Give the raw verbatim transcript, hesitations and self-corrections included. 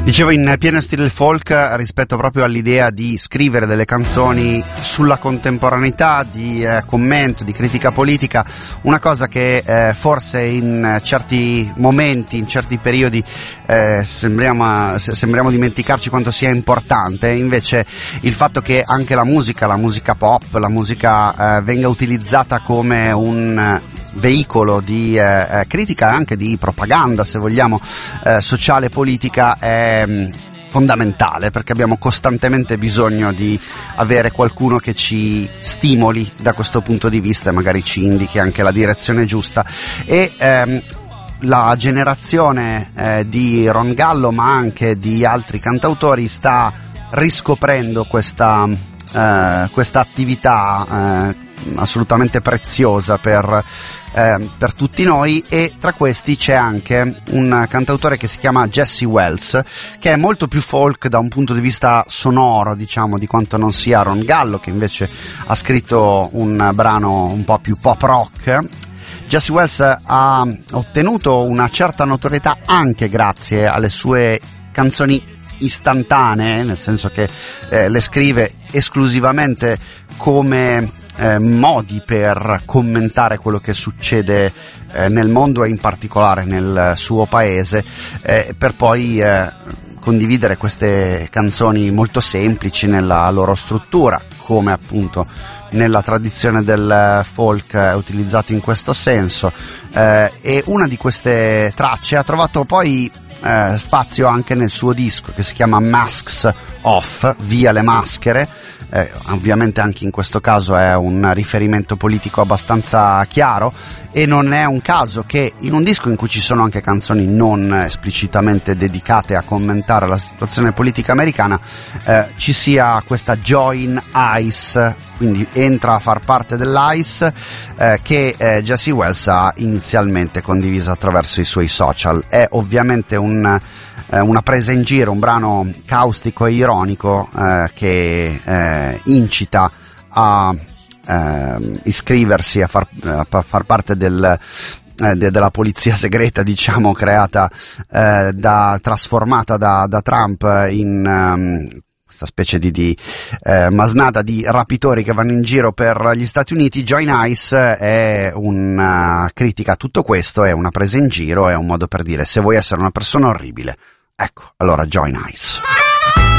Dicevo, in pieno stile folk, rispetto proprio all'idea di scrivere delle canzoni sulla contemporaneità, di eh, commento, di critica politica, una cosa che eh, forse in certi momenti, in certi periodi eh, sembriamo, sembriamo dimenticarci quanto sia importante. Invece il fatto che anche la musica, la musica pop, la musica eh, venga utilizzata come un veicolo di eh, critica e anche di propaganda, se vogliamo, eh, sociale e politica, è mh, fondamentale, perché abbiamo costantemente bisogno di avere qualcuno che ci stimoli da questo punto di vista e magari ci indichi anche la direzione giusta. E ehm, la generazione eh, di Ron Gallo, ma anche di altri cantautori, sta riscoprendo questa eh, questa attività eh, assolutamente preziosa per eh, per tutti noi. E tra questi c'è anche un cantautore che si chiama Jesse Wells, che è molto più folk da un punto di vista sonoro, diciamo, di quanto non sia Ron Gallo, che invece ha scritto un brano un po' più pop rock. Jesse Wells ha ottenuto una certa notorietà anche grazie alle sue canzoni istantanee, nel senso che eh, le scrive esclusivamente come eh, modi per commentare quello che succede eh, nel mondo e in particolare nel suo paese, eh, per poi eh, condividere queste canzoni molto semplici nella loro struttura, come appunto nella tradizione del folk eh, utilizzato in questo senso, eh, e una di queste tracce ha trovato poi eh, spazio anche nel suo disco, che si chiama Masks Off, via le maschere. Eh, ovviamente anche in questo caso è un riferimento politico abbastanza chiaro, e non è un caso che in un disco in cui ci sono anche canzoni non esplicitamente dedicate a commentare la situazione politica americana eh, ci sia questa Join ICE, quindi entra a far parte dell'ICE, eh, che eh, Jesse Wells ha inizialmente condiviso attraverso i suoi social. È ovviamente un eh, una presa in giro, un brano caustico e ironico eh, che eh, incita a eh, iscriversi, a far, a far parte del Eh, de- della polizia segreta, diciamo, creata eh, da trasformata da, da Trump in um, questa specie di, di eh, masnada di rapitori che vanno in giro per gli Stati Uniti. Join ICE è una critica a tutto questo, è una presa in giro, è un modo per dire: se vuoi essere una persona orribile, ecco, allora join ICE.